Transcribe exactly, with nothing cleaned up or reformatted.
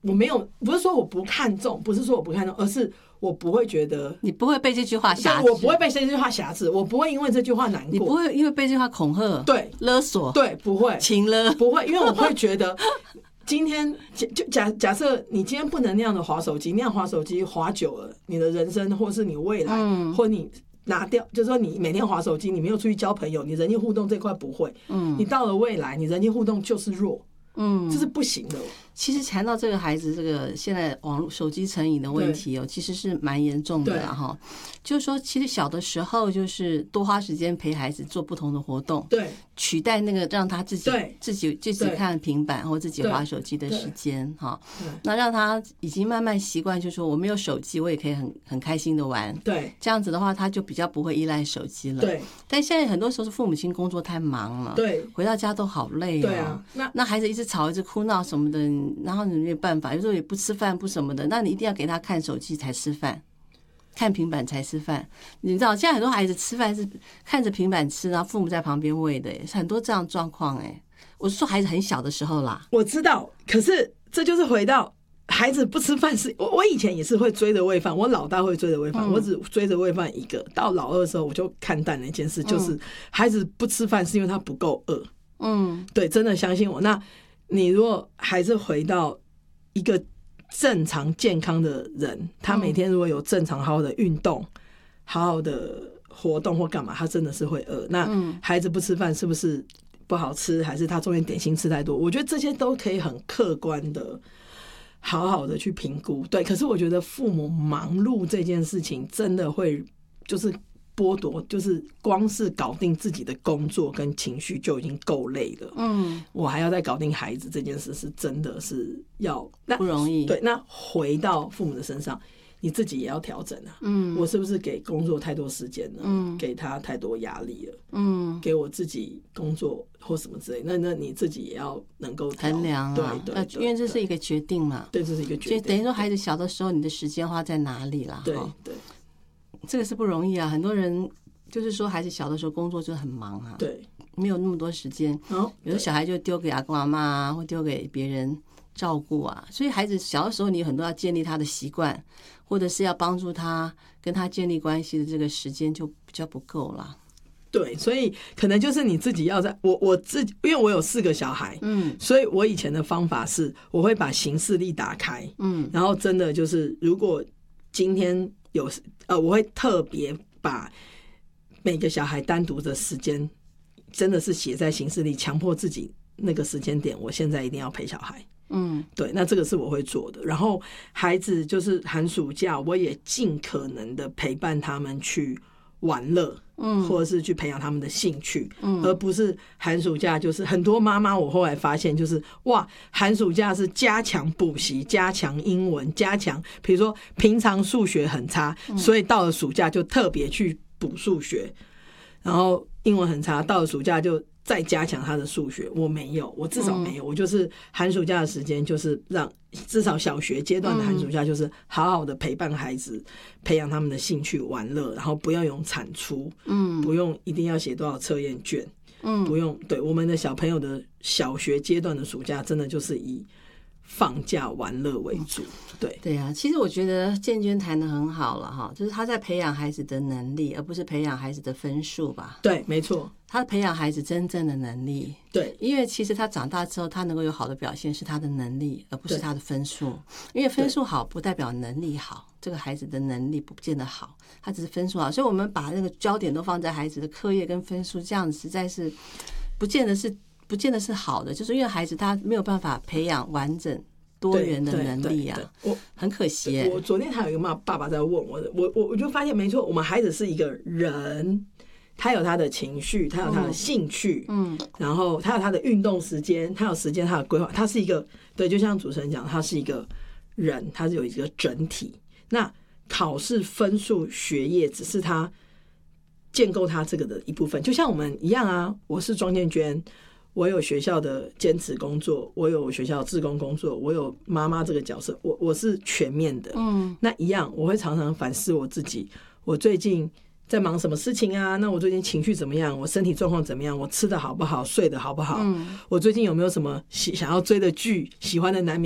我没有，不是说我不看重，不是说我不看重，而是我不会觉得你不会被这句话辖制， 我不会被这句话辖制，我不会因为这句话难过， 你不会因为被这句话恐吓， 对， 勒索， 对，不会， 情勒， 不会，因为我会觉得今天就假假设你今天不能那样的滑手机，那样滑手机滑久了，你的人生或是你未来，嗯、或你拿掉，就是说你每天滑手机，你没有出去交朋友，你人际互动这块不会，嗯，你到了未来，你人际互动就是弱。嗯，这是不行的。 其实谈到这个孩子，这个现在网络手机成瘾的问题哦，其实是蛮严重的啦哈。就是说，其实小的时候就是多花时间陪孩子做不同的活动，对，取代那个让他自己自己自己看平板或自己滑手机的时间哈。那让他已经慢慢习惯，就是说我没有手机，我也可以很很开心的玩。对，这样子的话，他就比较不会依赖手机了。对，但现在很多时候是父母亲工作太忙了，对，回到家都好累哦。对啊，那那孩子一直吵一直哭闹什么的，然后你没有办法，有时候也不吃饭不什么的，那你一定要给他看手机才吃饭，看平板才吃饭。你知道现在很多孩子吃饭是看着平板吃，然后父母在旁边喂的，很多这样状况哎。我是说孩子很小的时候啦， 我知道，可是这就是回到孩子不吃饭是，我我以前也是会追着喂饭，我老大会追着喂饭，嗯、我只追着喂饭一个，到老二的时候我就看淡了一件事，就是孩子不吃饭是因为他不够饿。嗯，对，真的相信我。那你如果还是回到一个正常健康的人，他每天如果有正常好好的运动、好好的活动或干嘛，他真的是会饿。那孩子不吃饭是不是不好吃，还是他中间点心吃太多？我觉得这些都可以很客观的、好好的去评估。对，可是我觉得父母忙碌这件事情真的会就是剥夺，就是光是搞定自己的工作跟情绪就已经够累了。嗯，我还要再搞定孩子这件事，是真的是要不容易。 对，那回到父母的身上，你自己也要调整啊。嗯，我是不是给工作太多时间了？嗯，给他太多压力了？嗯，给我自己工作或什么之类，那那你自己也要能够衡量啊。对对对，因为这是一个决定嘛。 对，这是一个决定。 就等于说，孩子小的时候，你的时间花在哪里啦？ 对对。 这个是不容易啊，很多人就是说孩子小的时候工作就很忙啊，对，没有那么多时间。哦，有的小孩就丢给阿公阿嬷啊，或丢给别人照顾啊，所以孩子小的时候，你很多要建立他的习惯，或者是要帮助他跟他建立关系的这个时间就比较不够啦。 对，所以可能就是你自己要在我我自己，因为我有四个小孩，嗯，所以我以前的方法是，我会把行事历打开，嗯，然后真的就是如果今天有呃，我会特别把每个小孩单独的时间真的是写在行事历，强迫自己那个时间点，我现在一定要陪小孩。嗯，对，那这个是我会做的。然后孩子就是寒暑假，我也尽可能的陪伴他们去玩乐，嗯，或者是去培养他们的兴趣，嗯，而不是寒暑假就是很多妈妈，我后来发现就是哇，寒暑假是加强补习、加强英文、加强，比如说平常数学很差，所以到了暑假就特别去补数学，然后英文很差，到了暑假就再加强他的数学。我没有，我至少没有，我就是寒暑假的时间，就是让至少小学阶段的寒暑假，就是好好的陪伴孩子，培养他们的兴趣玩乐，然后不要用产出，嗯，不用一定要写多少测验卷，嗯，不用。对，我们的小朋友的小学阶段的暑假，真的就是以放假玩乐为主。对对啊，其实我觉得建娟谈得很好了哈，就是他在培养孩子的能力，而不是培养孩子的分数吧？ 对，没错， 他培养孩子真正的能力。对，因为其实他长大之后，他能够有好的表现是他的能力，而不是他的分数。因为分数好不代表能力好，这个孩子的能力不见得好，他只是分数好。所以我们把那个焦点都放在孩子的课业跟分数，这样实在是不见得是不见得是好的，就是因为孩子他没有办法培养完整多元的能力啊，我很可惜耶。 我昨天还有一个妈爸爸在问我的，我我我就发现没错，我们孩子是一个人，他有他的情绪，他有他的兴趣，嗯，然后他有他的运动时间，他有时间，他有规划，他是一个对，就像主持人讲，他是一个人，他是有一个整体。那考试分数、学业只是他建构他这个的一部分，就像我们一样啊。我是庄建娟。我有学校的兼职工作，我有学校的志工工作，我有妈妈这个角色，我我是全面的。嗯，那一样，我会常常反思我自己，我最近在忙什么事情啊？那我最近情绪怎么样？我身体状况怎么样？我吃的好不好？睡得好不好？嗯，我最近有没有什么喜想要追的剧、喜欢的男明